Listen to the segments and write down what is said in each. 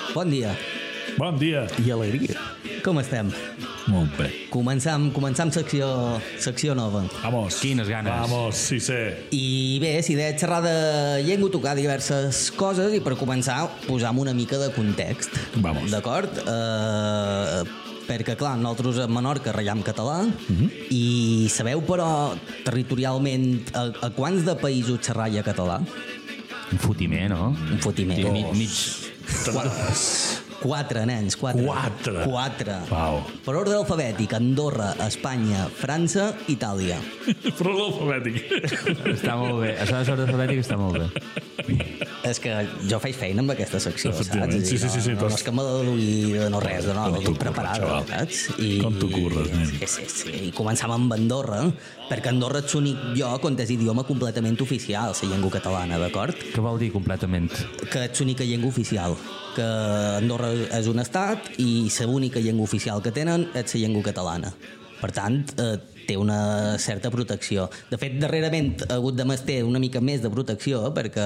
Bon dia. Bon dia. I alegria. Com estem? Molt bé. Començam secció nova. Vamos. Quines ganes. Vamos, sí sé. I bé, si de xerrar de llengua, tocar diverses coses i per començar posar una mica de context. Vamos. D'acord? Perquè, clar, nosaltres a Menorca ratllem català i sabeu, però, territorialment, a quants de països xerralla català? Un fotimer, no? Un fotimer. Mig. Quatre, nens, quatre. Uau. Per ordre alfabètic, Andorra, Espanya, França, Itàlia. Però l'alfabètic. Està molt bé. Això de sort alfabètic està molt bé. És que jo faig feina amb aquesta secció, saps? Efectivament. És a dir, Sí. No és que m'ha de deduir no res, no, Com l'he tu preparada, curres, saps? Com tu curres, nen. Sí. I començàvem amb Andorra, perquè Andorra és l'únic lloc on és idioma completament oficial, la llengua catalana, d'acord? Què vol dir completament? Que és l'única llengua oficial, que Andorra és un estat i l'única llengua oficial que tenen és la llengua catalana. Per tant, té una certa protecció. De fet, darrerament ha hagut de mestre una mica més de protecció perquè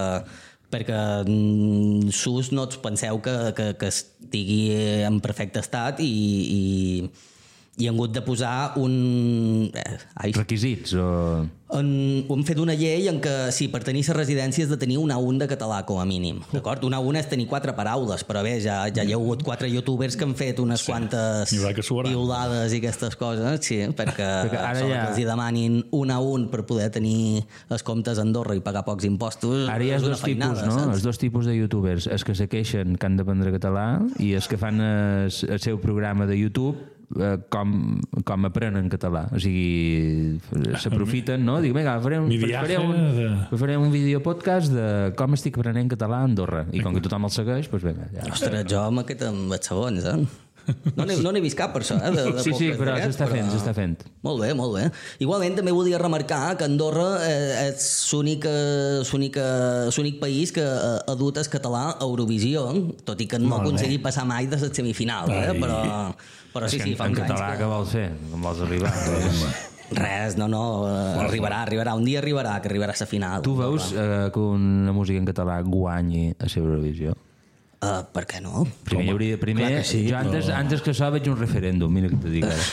sus no us penseu que estigui en perfecte estat i han hagut de posar Requisits o... hem fet una llei en què, sí, per tenir la residència has de tenir un A1 de català com a mínim, d'acord? Un A1 és tenir 4 paraules, però bé, ja hi ha hagut 4 youtubers que han fet unes quantes N'hi haurà que suaran. piulades i aquestes coses, sí, perquè ara sort ja... que els hi demanin un A1 per poder tenir els comptes a Andorra i pagar pocs impostos. Ara hi ha és una dos tipus, feinada, no? saps? Els dos tipus de youtubers, els que se queixen que han d'aprendre català i els que fan el seu programa de YouTube com aprenen català. O sigui, s'aprofiten, no? Dic, vinga, faré un videopodcast de com estic aprenent català a Andorra. I com que tothom el segueix, doncs vinga. Ja. Ostres, jo amb aquest amb els segons, No n'he vist cap per això, de Sí, podcast però d'aquest, s'està fent. Molt bé, molt bé. Igualment també volia remarcar que Andorra és l'únic país que ha dut el català a Eurovisió, tot i que no ha aconseguit passar mai de la semifinal, però sí, fa en uns anys. català què vols fer? Com vols arribar? Res, no, arribarà, un dia arribarà, que arribarà a la final. Tu veus que una música en català guanyi a la Eurovisió? Per què no? Primer sí, jo antes que això veig un referèndum, mira que te dic ara.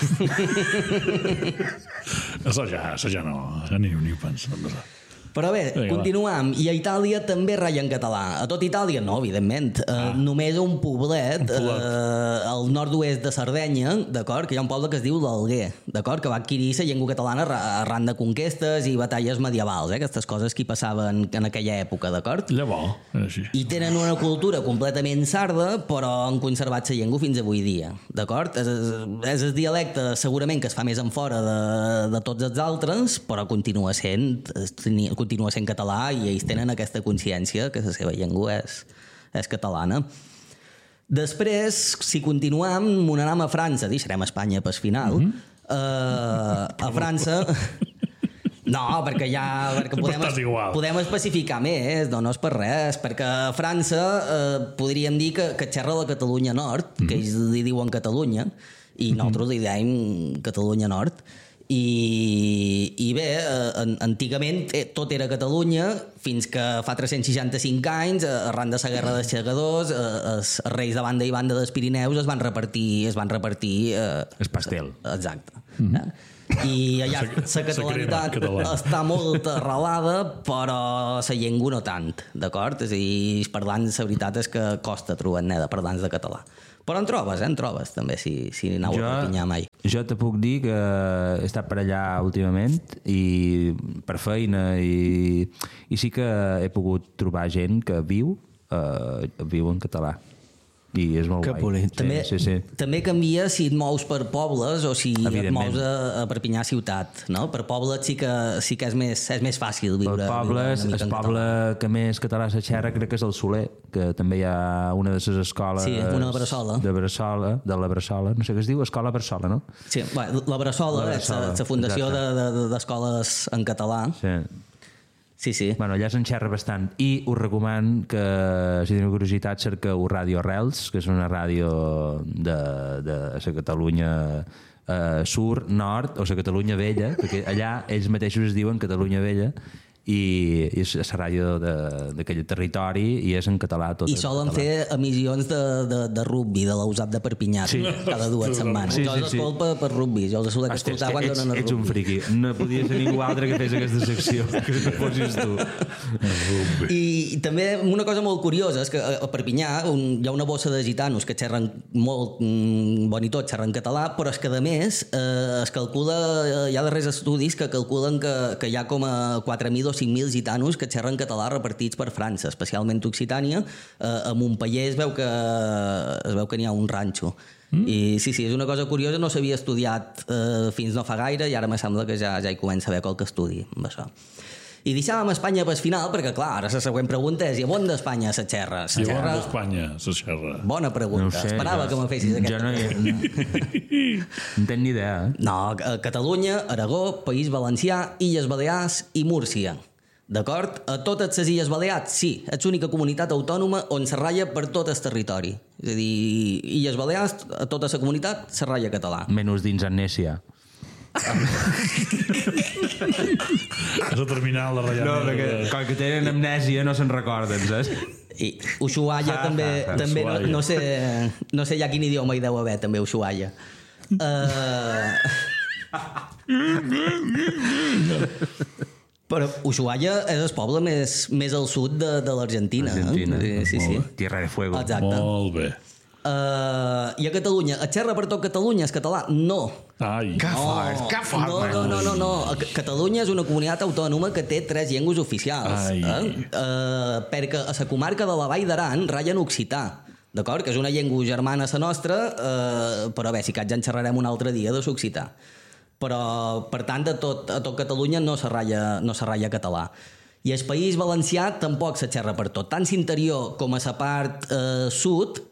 Això ja no, ni ho penso. Però bé, continuam. I a Itàlia també ratlla en català. A tot Itàlia no, evidentment. Només un poblet al nord-oest de Sardenya, d'acord, que hi ha un poble que es diu l'Alguer, d'acord, que va adquirir la llengua catalana arran de conquestes i batalles medievals, aquestes coses que hi passaven en aquella època, d'acord? Llavors, així. I tenen una cultura completament sarda, però han conservat la llengua fins avui dia, d'acord? És el dialecte segurament que es fa més en fora de tots els altres, però continua sent català i ells tenen aquesta consciència que la seva llengua és catalana. Després, si continuem, m'anam a França, deixarem Espanya pel final. A França... No, perquè podem especificar més, no és per res, perquè a França podríem dir que xerra la Catalunya Nord, que ells li diuen Catalunya, i nosaltres li dèiem Catalunya Nord. I bé, antigament tot era Catalunya, fins que fa 365 anys, arran de la Guerra dels Segadors, els reis de banda i banda dels Pirineus es van repartir el pastel. Exacte. I allà la catalanitat està molt arrelada, però la llengua no tant, d'acord? És a dir, els parlants, la veritat és que costa trobar de parlants de català. Però en trobes també, si aneu a Perpinyà mai. Jo te puc dir que he estat per allà últimament i per feina i sí que he pogut trobar gent que viu en català. I és molt guai. També canvia si et mous per pobles o si et mous a Perpinyà ciutat, no? Per pobles sí que és més fàcil viure. El poble que més català se xerra crec que és el Soler, que també hi ha una de les escoles... Sí, una Bressola. De la Bressola, no sé què es diu, Escola Bressola, no? Sí, la Bressola és la fundació d'escoles en català. Sí. Bueno, allà se'n xerra bastant i us recomano que, si teniu curiositat, cerqueu Ràdio Arrels, que és una ràdio de la Catalunya Sur, Nord, o la Catalunya Vella, perquè allà ells mateixos es diuen Catalunya Vella, i és la ràdio d'aquell territori i és en català tot. I solen fer emissions de rugby, de l'USAP de Perpinyà, cada 2 setmanes. Jo els escolto per rugby, jo els solec escoltar quan donen a rugby. Ets un friqui, no podia ser ningú altre que fes aquesta secció, que no fossis tu. I també una cosa molt curiosa és que a Perpinyà hi ha una bossa de gitanos que xerren molt bonitot, xerren català, però és que a més es calcula, hi ha darrers estudis que calculen que hi ha com a 4.000 o 5.000 gitanos que xerren català repartits per França, especialment Occitània. A Montpeller es veu que n'hi ha un ranxo. I sí, és una cosa curiosa, no s'havia estudiat fins no fa gaire i ara me sembla que ja hi comença a haver qualque estudi amb això. I deixàvem Espanya pel final, perquè clar, ara la següent pregunta és: i on d'Espanya se xerra? I on d'Espanya se xerra? Bona pregunta, no sé, esperava que me fessis aquesta pregunta. No tenc ni idea. No, Catalunya, Aragó, País Valencià, Illes Balears i Múrcia. D'acord? A totes les Illes Balears, sí, és l'única comunitat autònoma on se ratlla per tot el territori. És a dir, Illes Balears, a tota la comunitat se ratlla català. Menys dins Amnèsia. Has de terminar la ratllada. No, perquè com que tenen amnèsia no se'n recorden, saps? I Ushuaia també no sé ja quin idioma hi deu haver, també Ushuaia. Però Ushuaia és el poble més al sud de l'Argentina. Sí. Tierra de Fuego. Exacte. Molt bé. I a Catalunya, es xerra per tot Catalunya, és català? No. Ai. Que fort. No. Catalunya és una comunitat autònoma que té 3 llengües oficials. Perquè a la comarca de la Vall d'Aran ratllen occità, d'acord? Que és una llengua germana a la nostra, però bé, si cas ja en xerrarem un altre dia de l'occità. Però, per tant, a tot Catalunya no se ratlla català. I el País Valencià tampoc se xerra per tot. Tant l'interior com a la part sud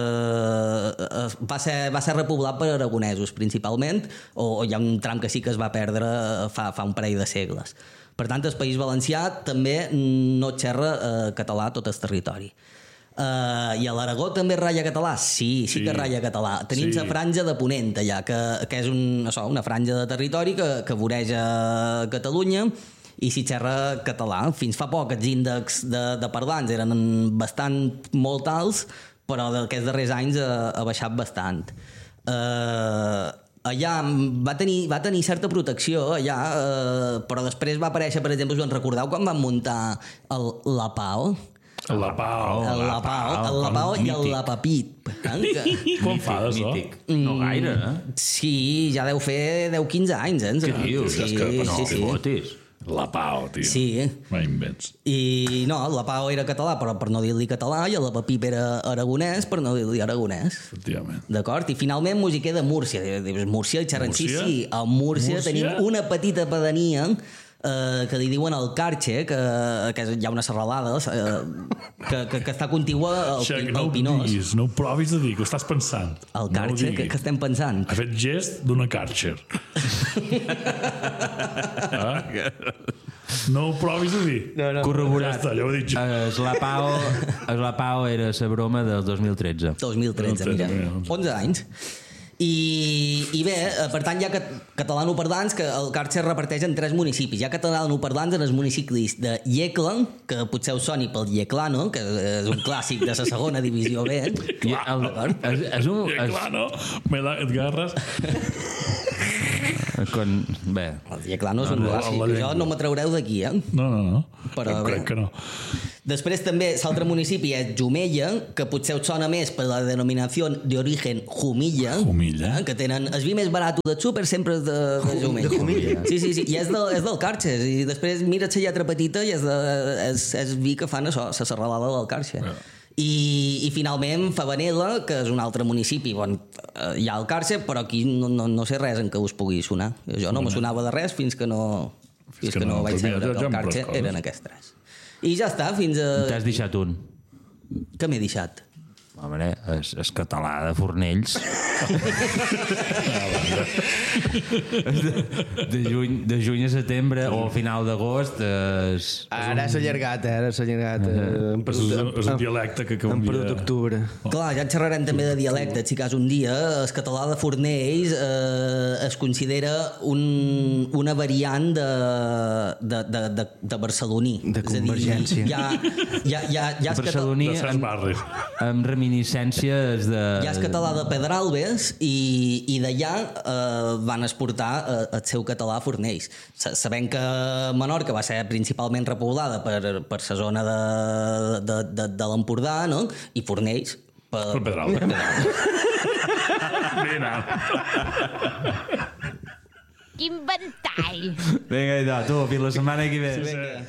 va ser repoblat per aragonesos, principalment, o hi ha un tram que sí que es va perdre fa un parell de segles. Per tant, el País Valencià també no xerra català a tot el territori. I a l'Aragó també ratlla català? Sí que ratlla català. Tenim la franja de Ponent allà, que és una franja de territori que voreja Catalunya i s'hi xerra català. Fins fa poc els índexs de parlants eren molt alts, però d'aquests darrers anys ha baixat bastant. Allà va tenir certa protecció allà, però després va aparèixer, per exemple, us en recordeu quan van muntar la PAO? La Pau i el Lapapit. Com fa d'això? No gaire, Sí, ja deu fer 10-15 anys, Què dius? Sí. La Pau, tio. Sí. M'invents. I no, la Pau era català, però per no dir-li català, i el Lapapit era aragonès, per no dir-li aragonès. Efectivament. D'acord? I finalment m'ho queda Múrcia. Dius, Múrcia, i xerren sí. A Múrcia tenim una petita pedania que li diuen el Carxe, que hi ha una serralada que està contigua al Pinós. No ho provis de dir, que ho estàs pensant. El Carxe, que estem pensant. Ha fet gest d'una Karcher. No ho provis de dir. Corroborat. Ja ho he dit jo. La Pau era la broma del 2013. 2013, mira. 11 anys. I bé, per tant hi ha catalanoparlants que el Carxe reparteix en 3 municipis. Hi ha catalanoparlants en els municipis de Iecla, que potser us soni pel Ieclano, que és un clàssic de la segona divisió B. Ieclano, me la garres. Bé. El Ieclano és un clàssic. Jo no m'atraureu d'aquí, No. Però crec que no. Després també l'altre municipi és Jumella, que potser us sona més per la denominació d'origen Jumilla, que tenen el vi més barat del súper sempre és de Jumella. Sí, i és del Carxe. I després mira't la lletra petita i és vi que fan això, la serralada del Carxe. I finalment Favanella, que és un altre municipi on hi ha el Carxe, però aquí no sé res en què us pugui sonar. Jo no me sonava de res fins que no vaig saber que el Carxe eren aquests 3. I ja està, fins a... T'has deixat un. Què m'he deixat? Home, és català de Fornells. de juny a setembre o al final d'agost Ara s'ha allargat, s'ha allargat. És un dialecte que En canvia. per d'octubre. Clar, ja en xerrarem també de dialectes, si cas un dia. El català de Fornells es considera una variant de barceloní. De convergència. Ja és barceloní De Ses Barris. amb reminiscències de... Ja és català de Pedralbes i d'allà van exportar el seu català a Fornells. Sabem que Menorca va ser principalment repoblada per la zona de l'Empordà, no? I Fornells Per Pedralbes. Ben alt. Quin ventall! Vinga, idò, tu, fins la setmana que ve.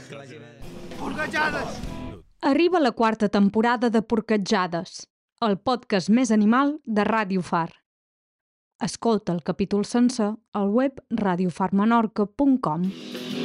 Arriba la quarta temporada de Porquetjades, el podcast més animal de Ràdio Far. Escolta el capítol sencer al web radiofarmenorca.com.